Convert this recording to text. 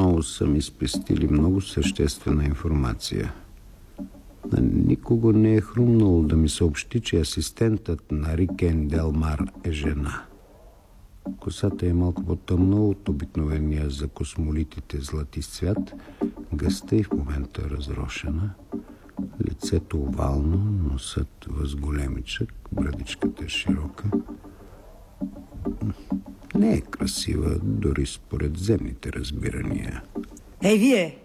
отново са ми спестили много съществена информация. На никого не е хрумнало да ми съобщи, че асистентът на Рикен Делмар е жена. Косата е малко по-тъмна от обикновения за космолитите златист цвят, гъста и в момента разрошена, лицето овално, носът възголемичък, брадичката е широка. Не е красива, дори според земните разбирания. Ей, вие!